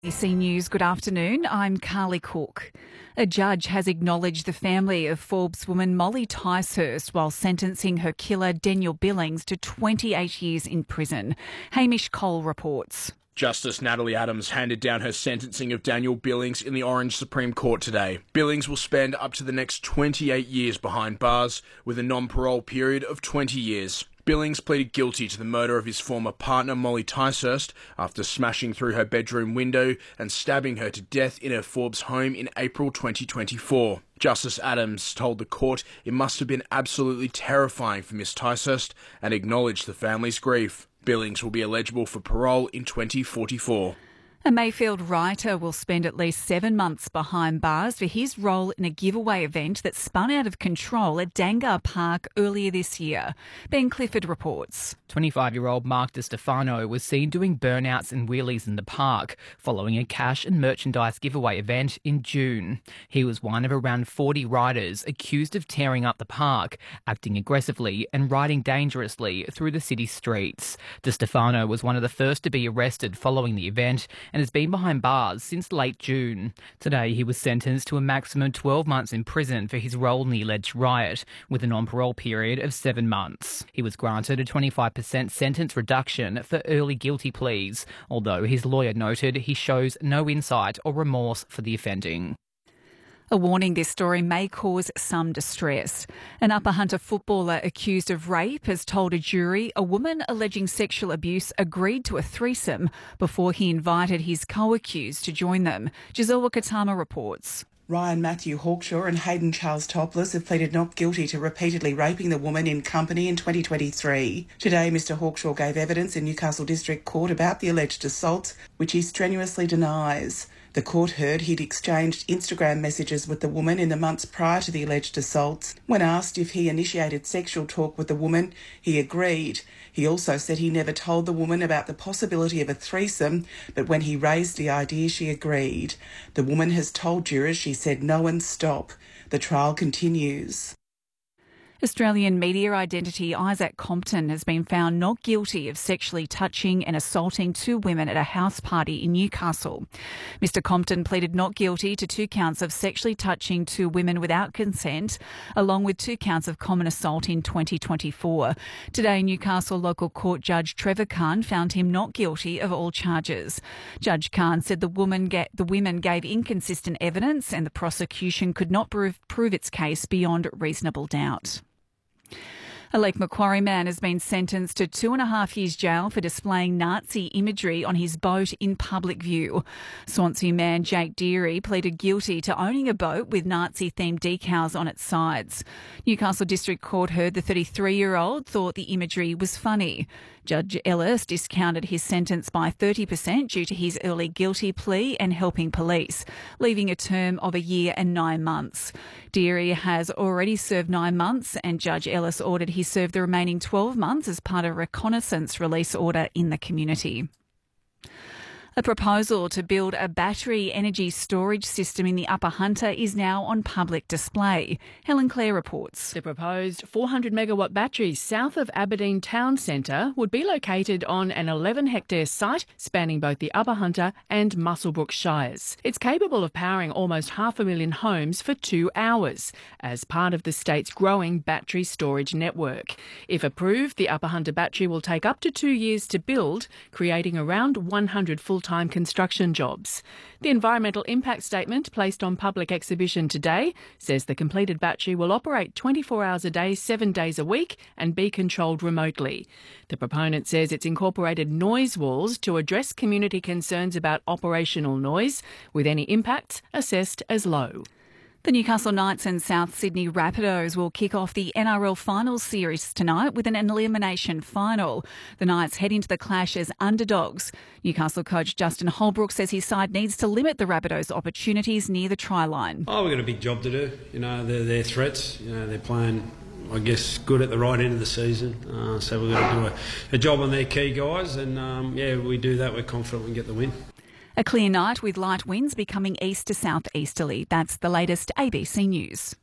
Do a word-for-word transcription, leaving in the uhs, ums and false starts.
A B C News, good afternoon. I'm Carly Cook. A judge has acknowledged the family of Forbes woman Molly Ticehurst while sentencing her killer Daniel Billings to twenty-eight years in prison. Hamish Cole reports. Justice Natalie Adams handed down her sentencing of Daniel Billings in the Orange Supreme Court today. Billings will spend up to the next twenty-eight years behind bars, with a non-parole period of twenty years. Billings pleaded guilty to the murder of his former partner Molly Ticehurst after smashing through her bedroom window and stabbing her to death in her Forbes home in April twenty twenty-four. Justice Adams told the court it must have been absolutely terrifying for Miss Ticehurst and acknowledged the family's grief. Billings will be eligible for parole in twenty forty-four. A Mayfield writer will spend at least seven months behind bars for his role in a giveaway event that spun out of control at Dangar Park earlier this year. Ben Clifford reports. twenty-five-year-old Mark DiStefano was seen doing burnouts and wheelies in the park following a cash and merchandise giveaway event in June. He was one of around forty riders accused of tearing up the park, acting aggressively and riding dangerously through the city streets. DiStefano was one of the first to be arrested following the event and has been behind bars since late June. Today, he was sentenced to a maximum twelve months in prison for his role in the alleged riot, with a non-parole period of seven months. He was granted a twenty-five percent sentence reduction for early guilty pleas, although his lawyer noted he shows no insight or remorse for the offending. A warning, this story may cause some distress. An Upper Hunter footballer accused of rape has told a jury a woman alleging sexual abuse agreed to a threesome before he invited his co-accused to join them. Giselle Wakatama reports. Ryan Matthew Hawkshaw and Hayden Charles Topless have pleaded not guilty to repeatedly raping the woman in company in twenty twenty-three. Today, Mr Hawkshaw gave evidence in Newcastle District Court about the alleged assaults, which he strenuously denies. The court heard he'd exchanged Instagram messages with the woman in the months prior to the alleged assaults. When asked if he initiated sexual talk with the woman, he agreed. He also said he never told the woman about the possibility of a threesome, but when he raised the idea, she agreed. The woman has told jurors she said no and stop. The trial continues. Australian media identity Isaac Compton has been found not guilty of sexually touching and assaulting two women at a house party in Newcastle. Mister Compton pleaded not guilty to two counts of sexually touching two women without consent, along with two counts of common assault in twenty twenty-four. Today, Newcastle local court judge Trevor Khan found him not guilty of all charges. Judge Khan said the woman ga- the women gave inconsistent evidence and the prosecution could not prove, prove its case beyond reasonable doubt. A Lake Macquarie man has been sentenced to two and a half years jail for displaying Nazi imagery on his boat in public view. Swansea man Jake Deary pleaded guilty to owning a boat with Nazi-themed decals on its sides. Newcastle District Court heard the thirty-three-year-old thought the imagery was funny. Judge Ellis discounted his sentence by thirty percent due to his early guilty plea and helping police, leaving a term of a year and nine months. Deary has already served nine months and Judge Ellis ordered he serve the remaining twelve months as part of a reconnaissance release order in the community. A proposal to build a battery energy storage system in the Upper Hunter is now on public display. Helen Clare reports. The proposed four hundred megawatt battery south of Aberdeen Town Centre would be located on an eleven hectare site spanning both the Upper Hunter and Muswellbrook Shires. It's capable of powering almost half a million homes for two hours as part of the state's growing battery storage network. If approved, the Upper Hunter battery will take up to two years to build, creating around one hundred full time construction jobs. The environmental impact statement placed on public exhibition today says the completed battery will operate twenty-four hours a day, seven days a week and be controlled remotely. The proponent says it's incorporated noise walls to address community concerns about operational noise, with any impacts assessed as low. The Newcastle Knights and South Sydney Rapidos will kick off the N R L Finals series tonight with an elimination final. The Knights head into the clash as underdogs. Newcastle coach Justin Holbrook says his side needs to limit the Rapidos' opportunities near the try line. Oh, we've got a big job to do. You know, they're, they're threats. You know, they're playing, I guess, good at the right end of the season. Uh, so we've got to do a, a job on their key guys. And, um, yeah, we do that. We're confident we can get the win. A clear night with light winds becoming east to south easterly. That's the latest A B C News.